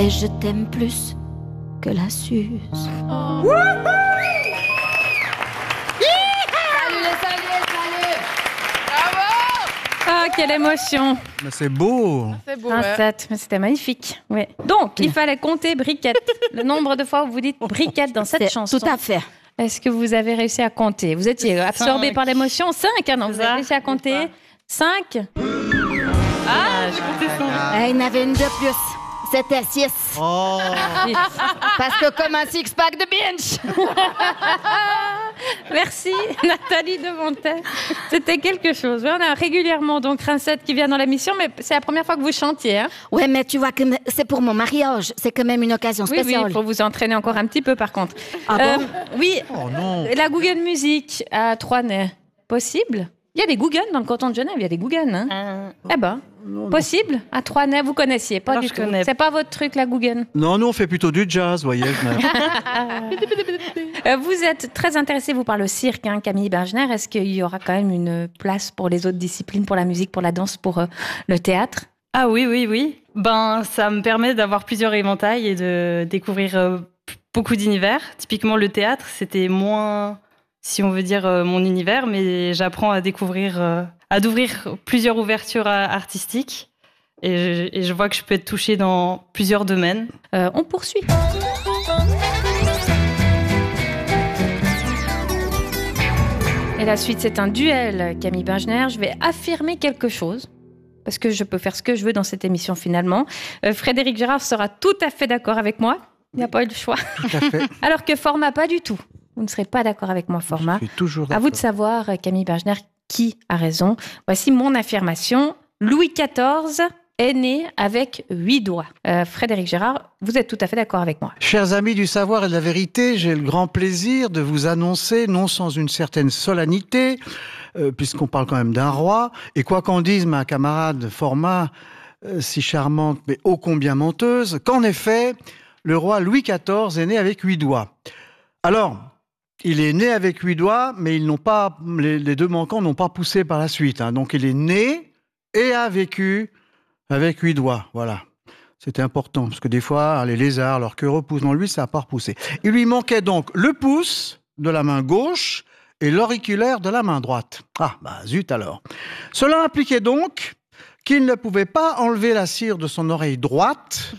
Et je t'aime plus que la Suze. Oh. Salut. Bravo. Ah, quelle émotion. Mais c'est beau. C'est beau, Un ouais. 7, mais c'était magnifique. Ouais. Donc, il fallait compter briquette. Le nombre de fois où vous dites briquette dans cette chanson. Tout à fait. Est-ce que vous avez réussi à compter? Vous étiez absorbé 5. par l'émotion. 5, hein, non, vous avez réussi à compter 5. Ah, j'ai compté 5. Il y en avait une de plus. C'était 6. Oh. Parce que comme un six-pack de binge. Merci, Nathalie Demontet. C'était quelque chose. Oui, on a régulièrement donc Rincette qui vient dans l'émission, mais c'est la première fois que vous chantiez. Hein? Ouais, mais tu vois que c'est pour mon mariage. C'est quand même une occasion Oui, spéciale. il faut vous entraîner encore un petit peu par contre. Ah bon? Oui, Oh non. la Guggen Music à Troisnay, possible? Il y a des Guggen dans le canton de Genève, il y a des Guggen. Hein? Eh ben, possible? À Troisnay, vous connaissiez pas Non, du je tout. connais. C'est pas votre truc, la Guggen. Non, nous on fait plutôt du jazz, voyez. Vous êtes très intéressé, vous, par le cirque, hein, Camille Bergner. Est-ce qu'il y aura quand même une place pour les autres disciplines, pour la musique, pour la danse, pour le théâtre? Ah oui. Ben, ça me permet d'avoir plusieurs éventails et de découvrir beaucoup d'univers. Typiquement, le théâtre, c'était moins, si on veut dire, mon univers, mais j'apprends à découvrir, d'ouvrir plusieurs ouvertures artistiques. Et je vois que je peux être touchée dans plusieurs domaines. On poursuit. Et la suite, c'est un duel, Camille Bergner. Je vais affirmer quelque chose, parce que je peux faire ce que je veux dans cette émission finalement. Frédéric Gérard sera tout à fait d'accord avec moi. Il n'y a pas eu le choix. Tout à fait. Alors que Format, pas du tout. Vous ne serez pas d'accord avec moi, Format. Je suis toujours À d'accord. vous de savoir, Camille Bergner, qui a raison. Voici mon affirmation. Louis XIV est né avec 8 doigts. Frédéric Gérard, vous êtes tout à fait d'accord avec moi. Chers amis du savoir et de la vérité, j'ai le grand plaisir de vous annoncer, non sans une certaine solennité, puisqu'on parle quand même d'un roi, et quoi qu'en dise ma camarade Format, si charmante mais ô combien menteuse, qu'en effet, le roi Louis XIV est né avec 8 doigts. Alors, il est né avec 8 doigts, mais ils n'ont pas, les deux manquants n'ont pas poussé par la suite. Hein. Donc il est né et a vécu avec 8 doigts. Voilà. C'était important, parce que des fois, les lézards, leur queue repousse. Non, lui, ça n'a pas repoussé. Il lui manquait donc le pouce de la main gauche et l'auriculaire de la main droite. Ah, bah zut alors. Cela impliquait donc qu'il ne pouvait pas enlever la cire de son oreille droite,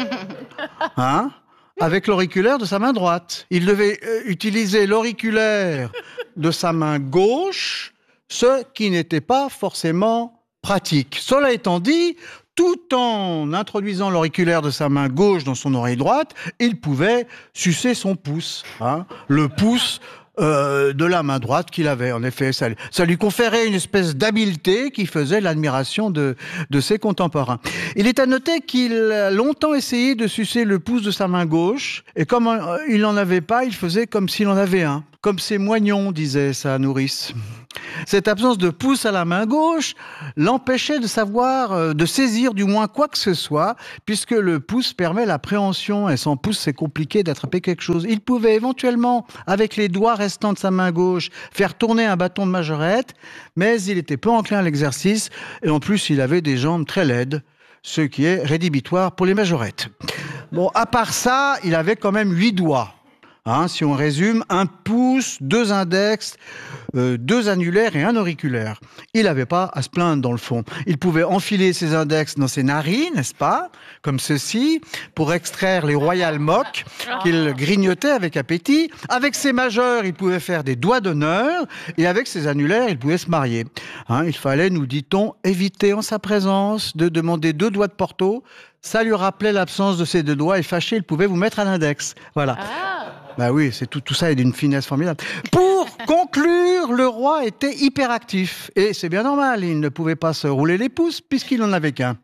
hein, avec l'auriculaire de sa main droite. Il devait utiliser l'auriculaire de sa main gauche, ce qui n'était pas forcément pratique. Cela étant dit, tout en introduisant l'auriculaire de sa main gauche dans son oreille droite, il pouvait sucer son pouce, hein, le pouce de la main droite qu'il avait. En effet, ça lui conférait une espèce d'habileté qui faisait l'admiration de ses contemporains. Il est à noter qu'il a longtemps essayé de sucer le pouce de sa main gauche, et comme il n'en avait pas, il faisait comme s'il en avait un. Comme ses moignons, disait sa nourrice. Cette absence de pouce à la main gauche l'empêchait de savoir, de saisir du moins quoi que ce soit, puisque le pouce permet l'appréhension, et sans pouce, c'est compliqué d'attraper quelque chose. Il pouvait éventuellement, avec les doigts restants de sa main gauche, faire tourner un bâton de majorette, mais il était peu enclin à l'exercice, et en plus, il avait des jambes très laides, ce qui est rédhibitoire pour les majorettes. Bon, à part ça, il avait quand même 8 doigts. Hein, si on résume, 1 pouce, 2 index, 2 annulaires et 1 auriculaire. Il n'avait pas à se plaindre dans le fond. Il pouvait enfiler ses index dans ses narines, n'est-ce pas, comme ceci, pour extraire les royal mocs qu'il grignotait avec appétit. Avec ses majeurs, il pouvait faire des doigts d'honneur, et avec ses annulaires, il pouvait se marier. Hein, il fallait, nous dit-on, éviter en sa présence de demander 2 doigts de Porto. Ça lui rappelait l'absence de ses 2 doigts, et fâché, il pouvait vous mettre à l'index. Voilà. Bah oui, c'est tout ça est d'une finesse formidable. Pour conclure, le roi était hyperactif. Et c'est bien normal, il ne pouvait pas se rouler les pouces puisqu'il n'en avait qu'un.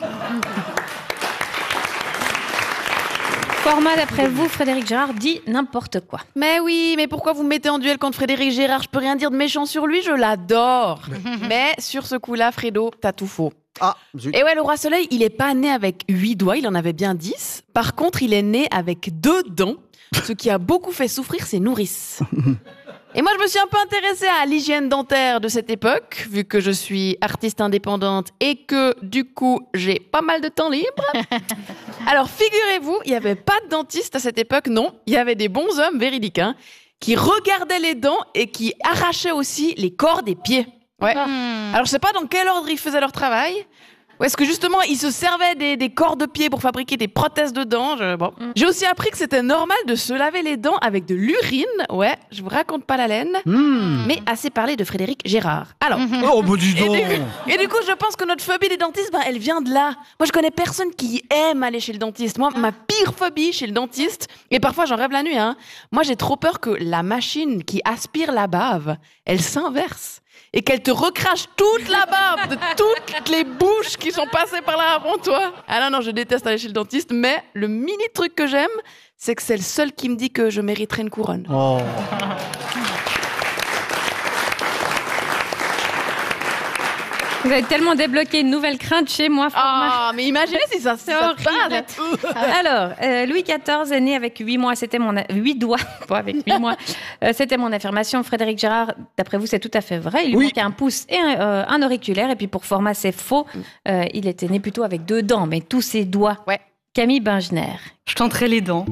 Format, d'après vous, Frédéric Gérard dit n'importe quoi. Mais oui, mais pourquoi vous me mettez en duel contre Frédéric Gérard? Je peux rien dire de méchant sur lui, je l'adore. Mais sur ce coup-là, Fredo, t'as tout faux. Ah, zut. Et ouais, le roi Soleil, il est pas né avec 8 doigts, il en avait bien 10. Par contre, il est né avec 2 dents, ce qui a beaucoup fait souffrir ses nourrices. Et moi, je me suis un peu intéressée à l'hygiène dentaire de cette époque, vu que je suis artiste indépendante et que, du coup, j'ai pas mal de temps libre. Alors, figurez-vous, il n'y avait pas de dentiste à cette époque, non. Il y avait des bons hommes véridiques, hein, qui regardaient les dents et qui arrachaient aussi les corps des pieds. Ouais. Alors, je sais pas dans quel ordre ils faisaient leur travail. Ou est-ce que justement, ils se servaient des corps de pied pour fabriquer des prothèses de dents. J'ai aussi appris que c'était normal de se laver les dents avec de l'urine. Ouais, je vous raconte pas la laine. Mais assez parlé de Frédéric Gérard. Alors, Oh, bah dis donc. et du coup, je pense que notre phobie des dentistes, elle vient de là. Moi, je connais personne qui aime aller chez le dentiste. Moi, ma pire phobie chez le dentiste, et parfois j'en rêve la nuit, hein. Moi, j'ai trop peur que la machine qui aspire la bave, elle s'inverse. Et qu'elle te recrache toute la bave de toutes les bouches qui sont passées par là avant toi. Ah non, je déteste aller chez le dentiste, mais le mini truc que j'aime, c'est que c'est le seul qui me dit que je mériterais une couronne. Oh. Vous avez tellement débloqué une nouvelle crainte chez moi, Ah, mais imaginez si ça se horrible. Alors, Louis XIV est né avec 8 mois. C'était 8 doigts, pas avec 8 mois. C'était mon affirmation. Frédéric Gérard, d'après vous, c'est tout à fait vrai. Il lui manquait un pouce et un auriculaire. Et puis pour format, c'est faux. Il était né plutôt avec 2 dents, mais tous ses doigts. Ouais. Camille Bengener. Je tenterai les dents.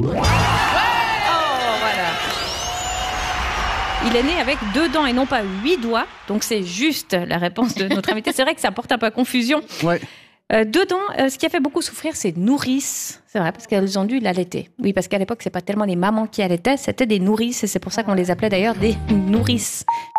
Il est né avec 2 dents et non pas 8 doigts. Donc c'est juste la réponse de notre invité. C'est vrai que ça porte un peu à confusion. Ouais. 2 dents, ce qui a fait beaucoup souffrir, c'est nourrices. C'est vrai, parce qu'elles ont dû l'allaiter. Oui, parce qu'à l'époque, c'est pas tellement les mamans qui allaitaient, c'était des nourrices. Et c'est pour ça qu'on les appelait d'ailleurs des nourrices.